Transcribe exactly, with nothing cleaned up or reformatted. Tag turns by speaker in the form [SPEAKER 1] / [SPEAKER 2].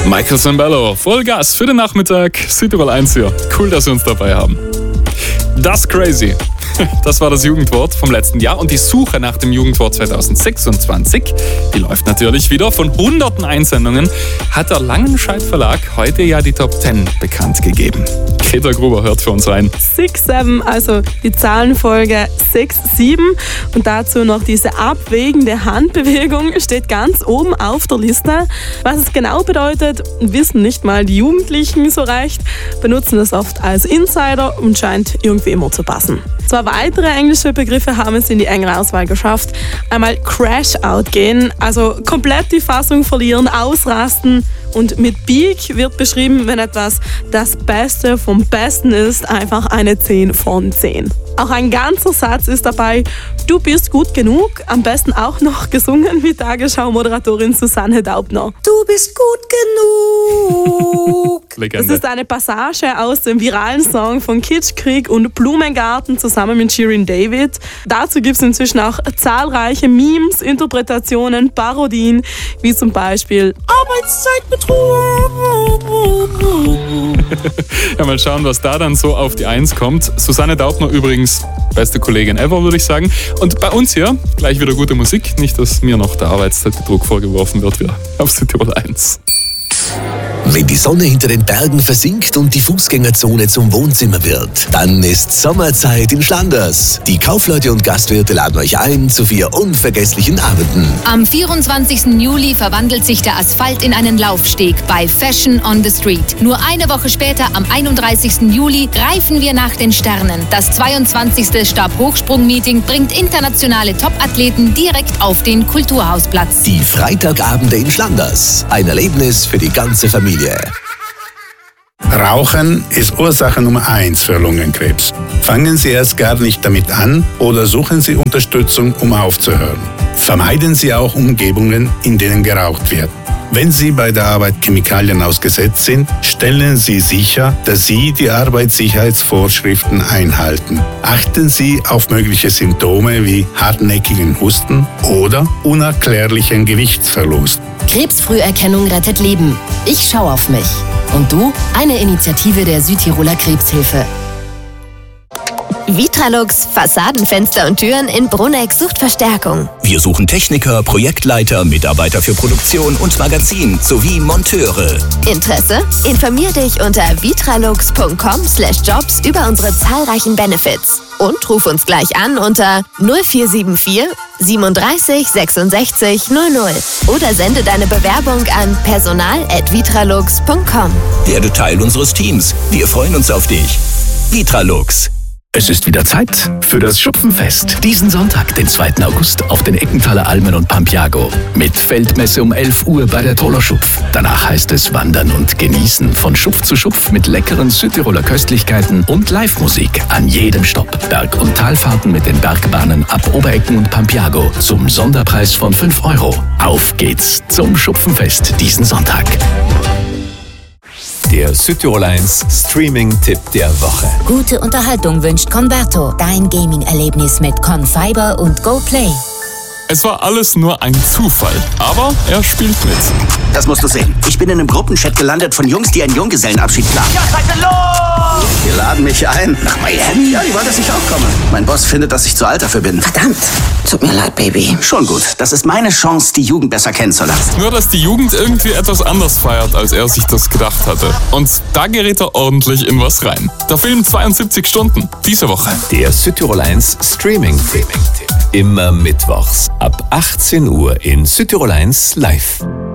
[SPEAKER 1] Michael Sembello, Vollgas für den Nachmittag, Südtirol eins hier. Cool, dass Sie uns dabei haben. Das Crazy. Das war das Jugendwort vom letzten Jahr und die Suche nach dem Jugendwort zwanzig sechsundzwanzig, die läuft natürlich wieder. Von hunderten Einsendungen hat der Langenscheidt Verlag heute ja die Top zehn bekannt gegeben. Greta Gruber hört für uns rein.
[SPEAKER 2] sechs sieben, also die Zahlenfolge sechs sieben und dazu noch diese abwägende Handbewegung steht ganz oben auf der Liste. Was es genau bedeutet, wissen nicht mal die Jugendlichen so recht, benutzen es oft als Insider und scheint irgendwie immer zu passen. Zwei weitere englische Begriffe haben es in die engere Auswahl geschafft. Einmal Crash-Out gehen, also komplett die Fassung verlieren, ausrasten. Und mit Peak wird beschrieben, wenn etwas das Beste vom Besten ist, einfach eine zehn von zehn. Auch ein ganzer Satz ist dabei, du bist gut genug, am besten auch noch gesungen wie Tagesschau-Moderatorin Susanne Daubner.
[SPEAKER 3] Du bist gut genug.
[SPEAKER 2] Das ist eine Passage aus dem viralen Song von Kitschkrieg und Blumengarten zusammen mit Shirin David. Dazu gibt es inzwischen auch zahlreiche Memes, Interpretationen, Parodien, wie zum Beispiel Arbeitszeitbetrug.
[SPEAKER 1] Ja, mal schauen, was da dann so auf die Eins kommt. Susanne Daubner übrigens, beste Kollegin ever, würde ich sagen. Und bei uns hier gleich wieder gute Musik. Nicht, dass mir noch der Arbeitszeitbetrug vorgeworfen wird, wieder auf Südtirol eins.
[SPEAKER 4] Wenn die Sonne hinter den Bergen versinkt und die Fußgängerzone zum Wohnzimmer wird, dann ist Sommerzeit in Schlanders. Die Kaufleute und Gastwirte laden euch ein zu vier unvergesslichen Abenden.
[SPEAKER 5] Am vierundzwanzigsten Juli verwandelt sich der Asphalt in einen Laufsteg bei Fashion on the Street. Nur eine Woche später, am einunddreißigsten Juli, greifen wir nach den Sternen. Das zweiundzwanzigste Stabhochsprung-Meeting bringt internationale Top-Athleten direkt auf den Kulturhausplatz.
[SPEAKER 4] Die Freitagabende in Schlanders. Ein Erlebnis für die ganze Familie.
[SPEAKER 6] Rauchen ist Ursache Nummer eins für Lungenkrebs. Fangen Sie erst gar nicht damit an oder suchen Sie Unterstützung, um aufzuhören. Vermeiden Sie auch Umgebungen, in denen geraucht wird. Wenn Sie bei der Arbeit Chemikalien ausgesetzt sind, stellen Sie sicher, dass Sie die Arbeitssicherheitsvorschriften einhalten. Achten Sie auf mögliche Symptome wie hartnäckigen Husten oder unerklärlichen Gewichtsverlust.
[SPEAKER 7] Krebsfrüherkennung rettet Leben. Ich schaue auf mich. Und du? Eine Initiative der Südtiroler Krebshilfe.
[SPEAKER 8] Vitralux, Fassadenfenster und Türen in Brunegg sucht Verstärkung.
[SPEAKER 4] Wir suchen Techniker, Projektleiter, Mitarbeiter für Produktion und Magazin sowie Monteure.
[SPEAKER 8] Interesse? Informier dich unter vitralux punkt com slash jobs über unsere zahlreichen Benefits. Und ruf uns gleich an unter null vier sieben vier siebenunddreißig sechsundsechzig null null oder sende deine Bewerbung an personal at vitralux punkt com.
[SPEAKER 4] Werde Teil unseres Teams. Wir freuen uns auf dich. Vitralux.
[SPEAKER 9] Es ist wieder Zeit für das Schupfenfest. Diesen Sonntag, den zweiten August, auf den Eckenthaler Almen und Pampiago. Mit Feldmesse um elf Uhr bei der Toller Schupf. Danach heißt es Wandern und Genießen von Schupf zu Schupf mit leckeren Südtiroler Köstlichkeiten und Live-Musik an jedem Stopp. Berg- und Talfahrten mit den Bergbahnen ab Oberecken und Pampiago zum Sonderpreis von fünf Euro. Auf geht's zum Schupfenfest diesen Sonntag.
[SPEAKER 10] Der Südtirol eins Streaming-Tipp der Woche.
[SPEAKER 11] Gute Unterhaltung wünscht Converto. Dein Gaming-Erlebnis mit Confiber und GoPlay.
[SPEAKER 1] Es war alles nur ein Zufall, aber er spielt mit.
[SPEAKER 12] Das musst du sehen. Ich bin in einem Gruppenchat gelandet von Jungs, die einen Junggesellenabschied planen.
[SPEAKER 13] Ja, seid ihr los!
[SPEAKER 12] Die laden mich ein. Nach Miami? Ja, die wollen, dass ich auch komme. Mein Boss findet, dass ich zu alt dafür bin.
[SPEAKER 3] Verdammt. Tut mir leid, Baby.
[SPEAKER 12] Schon gut. Das ist meine Chance, die Jugend besser kennenzulernen.
[SPEAKER 1] Nur, dass die Jugend irgendwie etwas anders feiert, als er sich das gedacht hatte. Und da gerät er ordentlich in was rein. Der Film zweiundsiebzig Stunden, diese Woche.
[SPEAKER 10] Der Südtirol eins Streaming-Tipp. Immer mittwochs ab achtzehn Uhr in Südtirol eins live.